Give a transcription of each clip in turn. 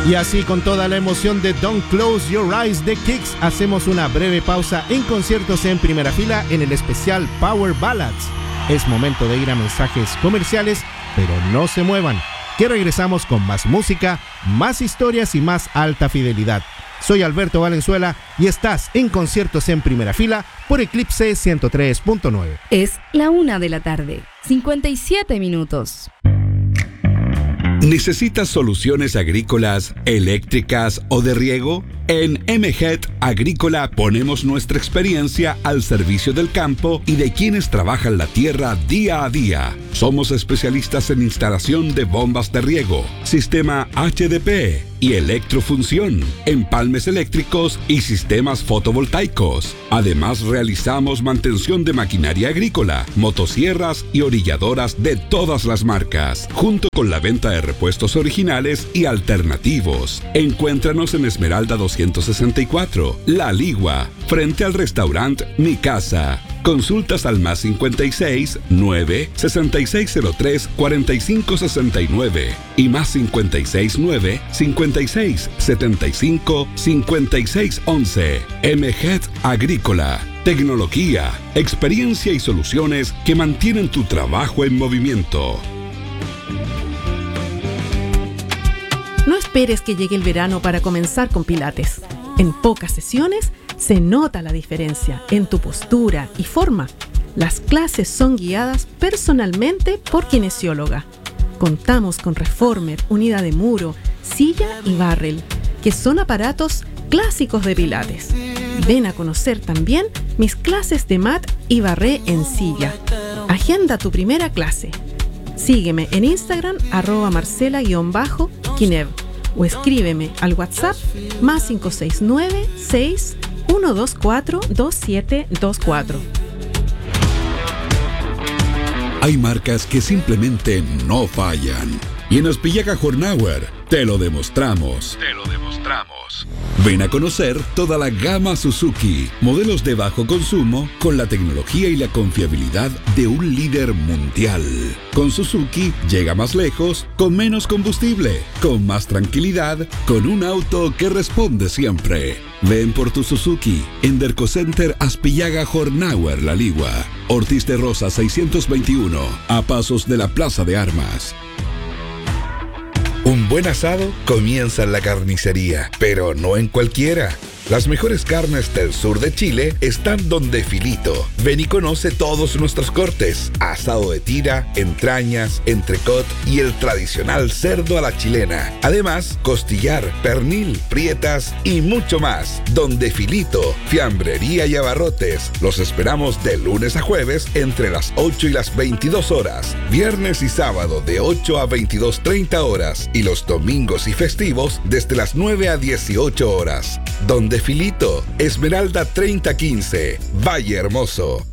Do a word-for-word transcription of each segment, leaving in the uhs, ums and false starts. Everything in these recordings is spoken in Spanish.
Y así, con toda la emoción de Don't Close Your Eyes de Kicks, hacemos una breve pausa en conciertos en primera fila en el especial Power Ballads. Es momento de ir a mensajes comerciales, pero no se muevan, que regresamos con más música, más historias y más alta fidelidad. Soy Alberto Valenzuela y estás en Conciertos en Primera Fila por Eclipse ciento tres punto nueve. Es la una de la tarde, cincuenta y siete minutos. ¿Necesitas soluciones agrícolas, eléctricas o de riego? En M G E T Agrícola ponemos nuestra experiencia al servicio del campo y de quienes trabajan la tierra día a día. Somos especialistas en instalación de bombas de riego, sistema H D P y electrofunción, empalmes eléctricos y sistemas fotovoltaicos. Además, realizamos mantención de maquinaria agrícola, motosierras y orilladoras de todas las marcas, junto con la venta de repuestos originales y alternativos. Encuéntranos en Esmeralda doscientos sesenta y cuatro, La Ligua, frente al restaurante Mi Casa. Consultas al más cincuenta y seis, nueve, sesenta y seis cero tres, cuarenta y cinco sesenta y nueve y más cincuenta y seis, nueve, cincuenta y seis, setenta y cinco, cincuenta y seis once. M G E T Agrícola. Tecnología, experiencia y soluciones que mantienen tu trabajo en movimiento. No esperes que llegue el verano para comenzar con Pilates. En pocas sesiones se nota la diferencia en tu postura y forma. Las clases son guiadas personalmente por kinesióloga. Contamos con reformer, unidad de muro, silla y barrel, que son aparatos clásicos de Pilates. Ven a conocer también mis clases de mat y barré en silla. Agenda tu primera clase. Sígueme en Instagram, arroba marcela-kinev, o escríbeme al WhatsApp más cinco seis nueve, seis uno dos cuatro, dos siete dos cuatro. Hay marcas que simplemente no fallan. Y en Aspillaga Hornauer te lo demostramos. Te lo demostramos. Ven a conocer toda la gama Suzuki, modelos de bajo consumo con la tecnología y la confiabilidad de un líder mundial. Con Suzuki llega más lejos, con menos combustible, con más tranquilidad, con un auto que responde siempre. Ven por tu Suzuki en Derco Center Aspillaga Hornauer La Ligua, Ortiz de Rosa seiscientos veintiuno, a pasos de la Plaza de Armas. Un buen asado comienza en la carnicería, pero no en cualquiera. Las mejores carnes del sur de Chile están donde Filito. Ven y conoce todos nuestros cortes: asado de tira, entrañas, entrecot y el tradicional cerdo a la chilena. Además, costillar, pernil, prietas y mucho más. Donde Filito, fiambrería y abarrotes. Los esperamos de lunes a jueves entre las ocho y las veintidós horas. Viernes y sábado de ocho a veintidós treinta horas. Y los domingos y festivos desde las nueve a dieciocho horas. Donde Filito, Esmeralda treinta quince, Valle Hermoso.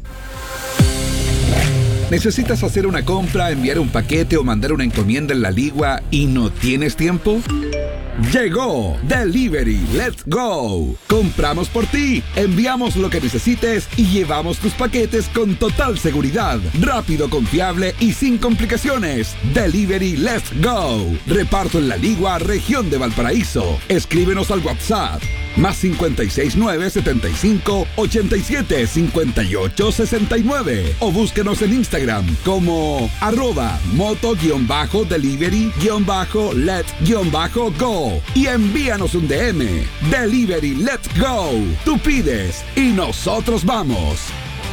¿Necesitas hacer una compra, enviar un paquete o mandar una encomienda en La Ligua y no tienes tiempo? Llegó Delivery Let's Go. Compramos por ti, enviamos lo que necesites y llevamos tus paquetes con total seguridad, rápido, confiable y sin complicaciones. Delivery Let's Go. Reparto en La Ligua, región de Valparaíso. Escríbenos al WhatsApp más cincuenta y seis nueve, setenta y cinco, ochenta y siete, cincuenta y ocho, sesenta y nueve o búsquenos en Instagram como arroba moto-delivery-let-go y envíanos un D M. Delivery Let's Go. Tú pides y nosotros vamos.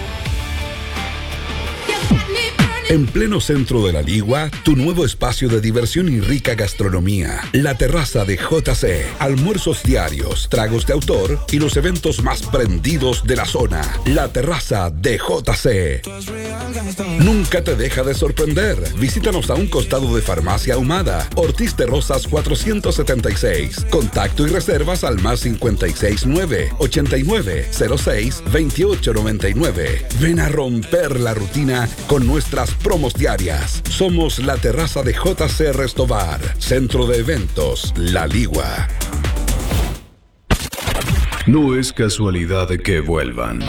En pleno centro de La Ligua, tu nuevo espacio de diversión y rica gastronomía. La terraza de J C. Almuerzos diarios, tragos de autor y los eventos más prendidos de la zona. La terraza de J C. Nunca te deja de sorprender. Visítanos a un costado de Farmacia Ahumada, Ortiz de Rosas cuatrocientos setenta y seis. Contacto y reservas al más cincuenta y seis nueve, ochenta y nueve, cero seis, veintiocho noventa y nueve. Ven a romper la rutina con nuestras promos diarias. Somos la terraza de J C Restobar, centro de eventos La Ligua. No es casualidad que vuelvan.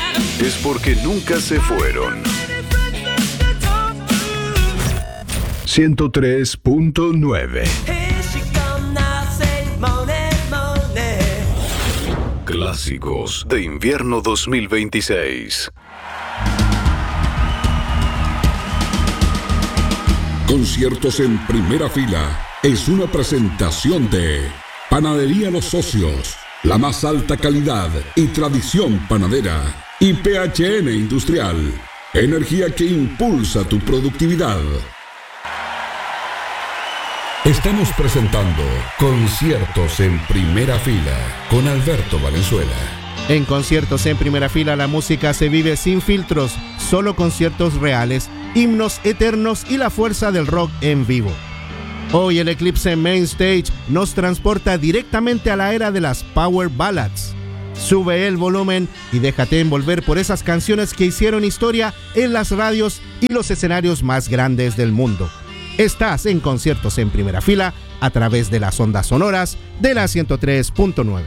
Es porque nunca se fueron. ciento tres punto nueve. Clásicos de invierno dos mil veintiséis. Conciertos en primera fila es una presentación de Panadería Los Socios, la más alta calidad y tradición panadera, y P H N Industrial, energía que impulsa tu productividad. Estamos presentando Conciertos en primera fila con Alberto Valenzuela. En Conciertos en primera fila la música se vive sin filtros, solo conciertos reales, himnos eternos y la fuerza del rock en vivo. Hoy el Eclipse Main Stage nos transporta directamente a la era de las Power Ballads. Sube el volumen y déjate envolver por esas canciones que hicieron historia en las radios y los escenarios más grandes del mundo. Estás en Conciertos en primera fila a través de las ondas sonoras de la ciento tres punto nueve.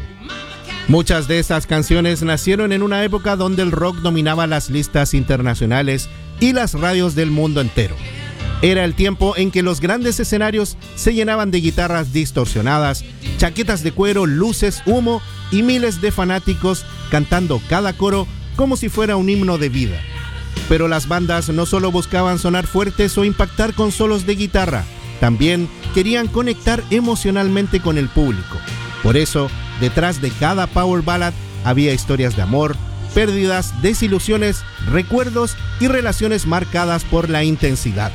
Muchas de estas canciones nacieron en una época donde el rock dominaba las listas internacionales y las radios del mundo entero. Era el tiempo en que los grandes escenarios se llenaban de guitarras distorsionadas, chaquetas de cuero, luces, humo y miles de fanáticos cantando cada coro como si fuera un himno de vida. Pero las bandas no solo buscaban sonar fuertes o impactar con solos de guitarra, también querían conectar emocionalmente con el público. Por eso, detrás de cada Power Ballad había historias de amor, pérdidas, desilusiones, recuerdos y relaciones marcadas por la intensidad.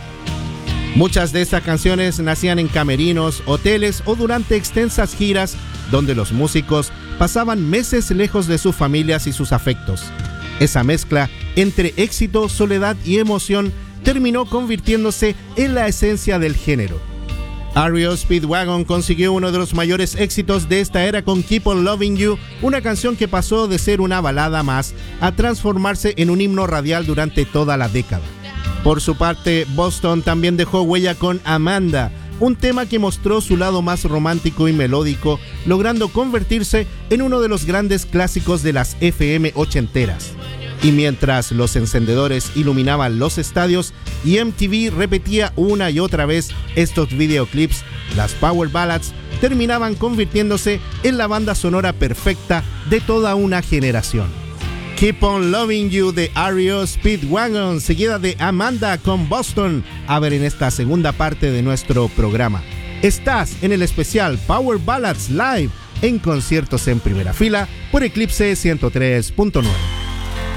Muchas de estas canciones nacían en camerinos, hoteles o durante extensas giras donde los músicos pasaban meses lejos de sus familias y sus afectos. Esa mezcla entre éxito, soledad y emoción terminó convirtiéndose en la esencia del género. R E O Speedwagon consiguió uno de los mayores éxitos de esta era con Keep on Loving You, una canción que pasó de ser una balada más a transformarse en un himno radial durante toda la década. Por su parte, Boston también dejó huella con Amanda, un tema que mostró su lado más romántico y melódico, logrando convertirse en uno de los grandes clásicos de las F M ochenteras. Y mientras los encendedores iluminaban los estadios y M T V repetía una y otra vez estos videoclips, las Power Ballads terminaban convirtiéndose en la banda sonora perfecta de toda una generación. Keep on Loving You de R E O Speedwagon, seguida de Amanda con Boston, a ver en esta segunda parte de nuestro programa. Estás en el especial Power Ballads Live en Conciertos en primera fila por Eclipse ciento tres punto nueve.